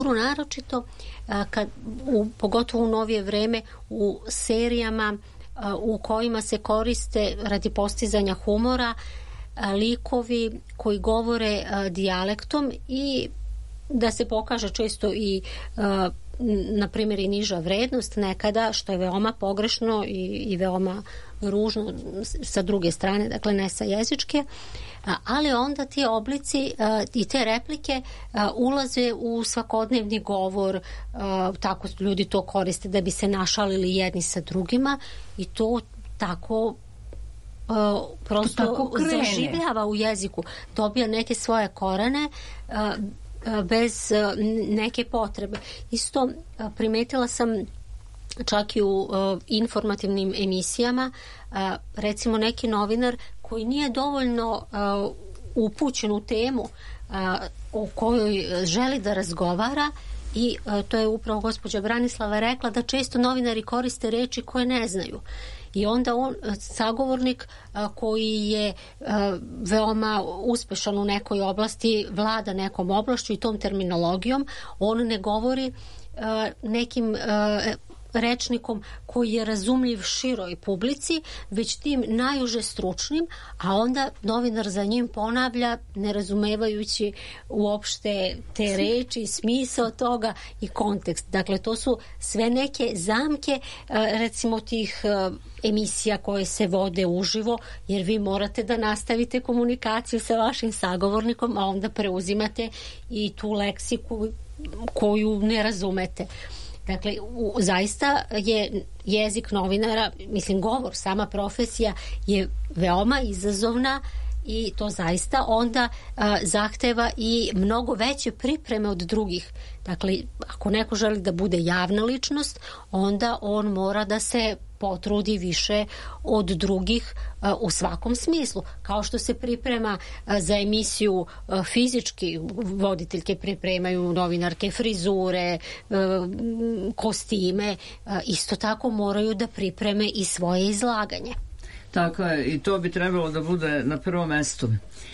naročito pogotovo u novije vreme u serijama u kojima se koriste radi postizanja humora likovi koji govore dijalektom i da se pokaže često i na primjer i niža vrednost nekada, što je veoma pogrešno i veoma ružno sa druge strane, dakle ne sa jezičke, ali onda ti oblici i te replike ulaze u svakodnevni govor, tako ljudi to koriste da bi se našalili jedni sa drugima i to tako prosto zaživljava u jeziku, dobija neke svoje korene bez neke potrebe. Isto primetila sam čak i u informativnim emisijama, recimo neki novinar koji nije dovoljno upućen u temu o kojoj želi da razgovara, i to je upravo gospođa Branislava rekla da često novinari koriste reči koje ne znaju. I onda on, sagovornik koji je veoma uspešan u nekoj oblasti, vlada nekom oblašću i tom terminologijom, on ne govori nekim rečnikom koji je razumljiv široj publici, već tim najuže stručnim, a onda novinar za njim ponavlja ne razumevajući uopšte te reči, smisao toga i kontekst. Dakle, to su sve neke zamke recimo tih emisija koje se vode uživo, jer vi morate da nastavite komunikaciju sa vašim sagovornikom, a onda preuzimate i tu leksiku koju ne razumete. Dakle, zaista je jezik novinara, mislim govor, sama profesija je veoma izazovna i to zaista onda zahteva i mnogo veće pripreme od drugih. Dakle, ako neko želi da bude javna ličnost, onda on mora da se potrudi više od drugih u svakom smislu. Kao što se priprema za emisiju fizički, voditeljke pripremaju novinarke frizure, kostime, isto tako moraju da pripreme i svoje izlaganje. Tako je, i to bi trebalo da bude na prvom mestu.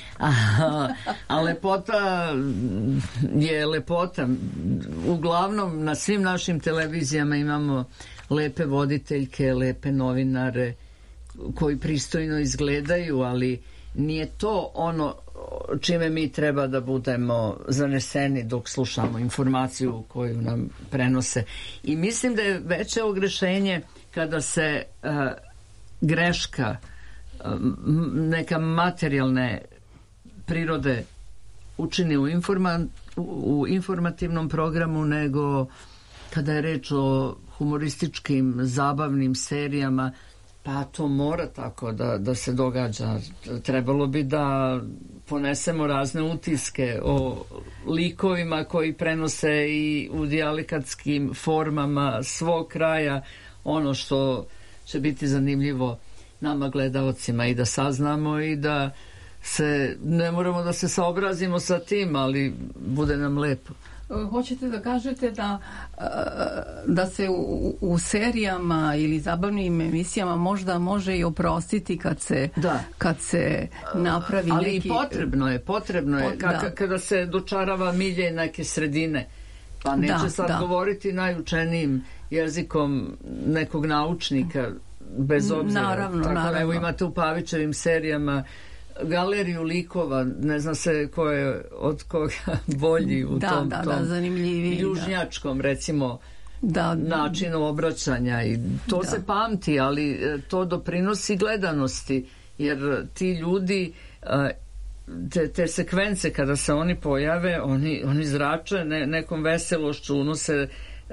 A lepota je lepota. Uglavnom na svim našim televizijama imamo lepe voditeljke, lepe novinare koji pristojno izgledaju, ali nije to ono čime mi treba da budemo zaneseni dok slušamo informaciju koju nam prenose. I mislim da je veće ogrešenje kada se greška neka materijalne prirode učini u informativnom programu nego kada je reč o humorističkim, zabavnim serijama, pa to mora tako da se događa. Trebalo bi da ponesemo razne utiske o likovima koji prenose i u dijalektskim formama svog kraja ono što će biti zanimljivo nama gledaocima i da saznamo i da se, ne moramo da se saobrazimo sa tim, ali bude nam lepo. Hoćete da kažete da se u serijama ili zabavnim emisijama možda može i oprostiti kad se napravi ali neki... Ali potrebno je kada se dočarava milje neke sredine, pa neće sad govoriti najučenijim jezikom nekog naučnika bez obzira. Naravno. Evo imate u Pavićevim serijama galeriju likova, ne zna se ko je od koga bolji u tom južnjačkom recimo načinu obraćanja i to se pamti, ali to doprinosi gledanosti, jer ti ljudi te sekvence kada se oni pojave, oni zrače nekom veselošću, unose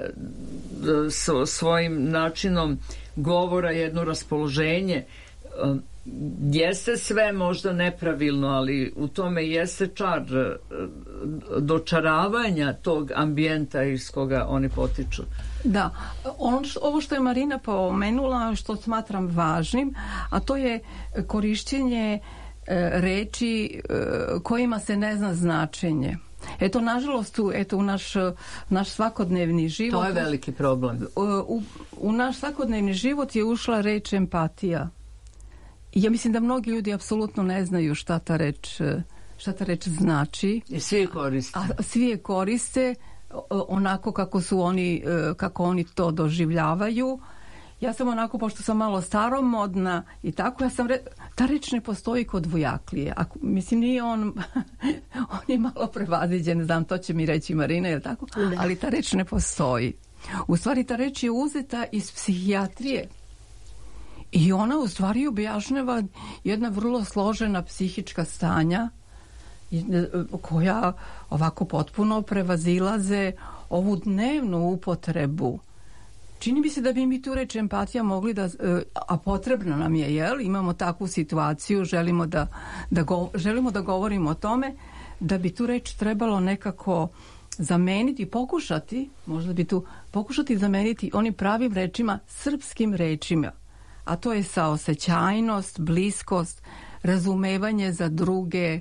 svojim načinom govora jedno raspoloženje. Jeste sve možda nepravilno, ali u tome jeste čar dočaravanja tog ambijenta iz koga oni potiču. Da, ovo što je Marina pomenula, što smatram važnim, a to je korišćenje reči kojima se ne zna značenje. Eto, nažalost, u naš svakodnevni život... To je veliki problem. U naš svakodnevni život je ušla reč empatija. Ja mislim da mnogi ljudi apsolutno ne znaju šta ta reč znači. I svi je koriste. A svi je koriste, onako kako oni to doživljavaju. Ja sam onako, pošto sam malo staromodna i tako, ta reč ne postoji kod Vujaklije. Mislim, nije on je malo prevaziđen, znam, to će mi reći Marina, je li tako? Da. Ali ta reč ne postoji. U stvari, ta reč je uzeta iz psihijatrije. I ona u stvari objašnjava jedna vrlo složena psihička stanja koja ovako potpuno prevazilaze ovu dnevnu upotrebu. Čini mi se da bi mi tu reč empatija mogli a potrebna nam je, jel? Imamo takvu situaciju, želimo da govorimo o tome, da bi tu reč trebalo nekako zameniti, pokušati zameniti onim pravim rečima, srpskim rečima. A to je saosećajnost, bliskost, razumevanje za druge,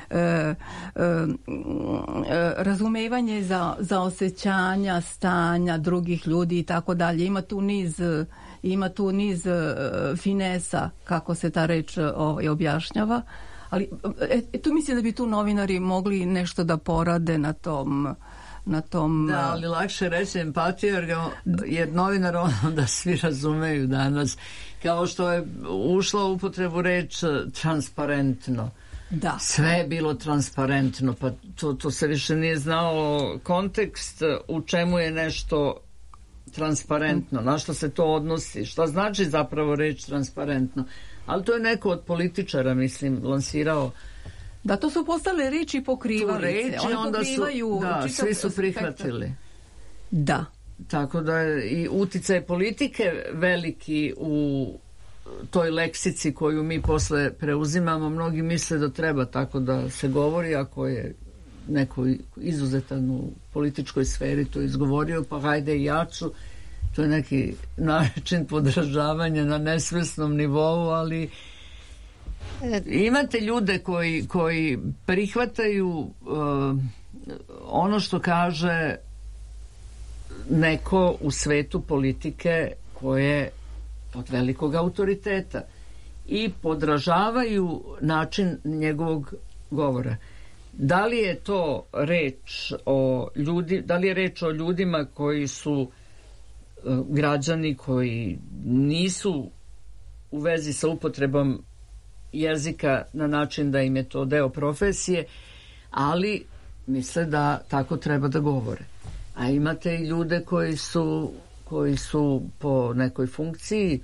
razumevanje za osjećanja, stanja drugih ljudi i tako dalje. Ima tu niz finesa kako se ta reč objašnjava. Ali tu mislim da bi tu novinari mogli nešto da porade na tom. Da, ali lakše reći empatija jer novinar onda svi razumeju danas, kao što je ušla u upotrebu reč transparentno. Da. Sve je bilo transparentno, pa to se više nije znao kontekst u čemu je nešto transparentno, na što se to odnosi, šta znači zapravo reč transparentno. Ali to je neko od političara, mislim, lansirao. Da, to su postale reči pokrivalice. Onda svi su prihvatili. Da. Tako da je i uticaj politike veliki u toj leksici koju mi posle preuzimamo. Mnogi misle da treba tako da se govori, ako je neko izuzetan u političkoj sferi to izgovorio, pa hajde i ja ću. To je neki način podražavanja na nesvesnom nivou, ali imate ljude koji prihvataju ono što kaže neko u svetu politike koje od velikog autoriteta i podražavaju način njegovog govora. Da li je to reč o ljudima koji su građani koji nisu u vezi sa upotrebom jezika na način da im je to deo profesije, ali misle da tako treba da govore. A imate i ljude koji su po nekoj funkciji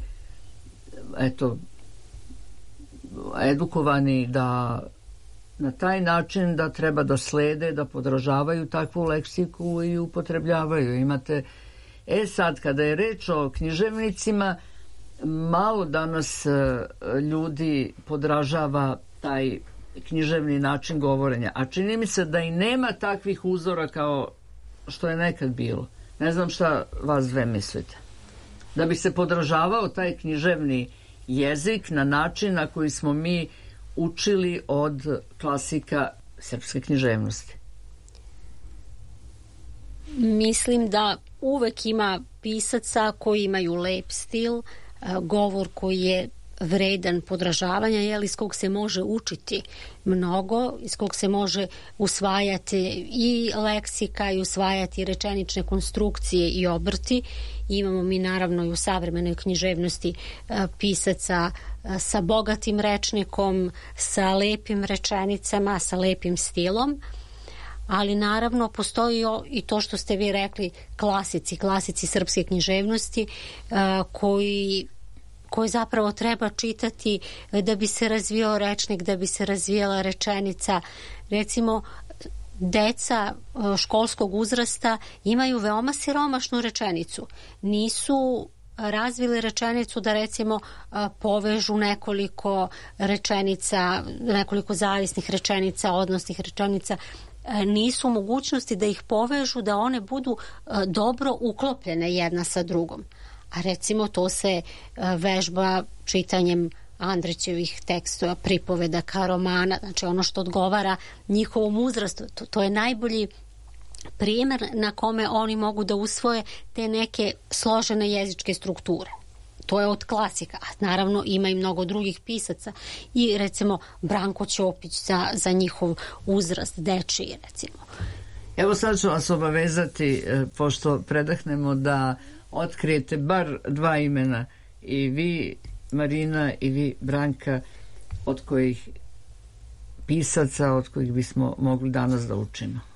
edukovani da na taj način da treba da slede, da podražavaju takvu leksiku i upotrebljavaju. Imate sad, kada je reč o književnicima, malo danas ljudi podražava taj književni način govorenja, a čini mi se da i nema takvih uzora kao što je nekad bilo. Ne znam šta vas dve mislite. Da bi se podražavao taj književni jezik na način na koji smo mi učili od klasika srpske književnosti. Mislim da uvek ima pisaca koji imaju lep stil, govor koji je vredan podražavanja, iz kog se može učiti mnogo, iz kog se može usvajati i leksika i usvajati rečenične konstrukcije i obrti. Imamo mi naravno i u savremenoj književnosti pisaca sa bogatim rečnikom, sa lepim rečenicama, sa lepim stilom. Ali naravno postoji i to što ste vi rekli, klasici srpske književnosti koji zapravo treba čitati da bi se razvio rečnik, da bi se razvijala rečenica. Recimo, deca školskog uzrasta imaju veoma siromašnu rečenicu. Nisu razvili rečenicu da recimo povežu nekoliko rečenica, nekoliko zavisnih rečenica, odnosnih rečenica. Nisu u mogućnosti da ih povežu, da one budu dobro uklopljene jedna sa drugom. A recimo to se vežba čitanjem Andrićevih tekstova, pripovedaka, romana, znači ono što odgovara njihovom uzrastu. To je najbolji primjer na kome oni mogu da usvoje te neke složene jezičke strukture. To je od klasika, a naravno ima i mnogo drugih pisaca i recimo Branko Ćopić za njihov uzrast, dečiji recimo. Evo sad ću vas obavezati, pošto predahnemo, da otkrijete bar 2 imena, i vi Marina i vi Branka, od kojih pisaca od kojih bismo mogli danas da učimo.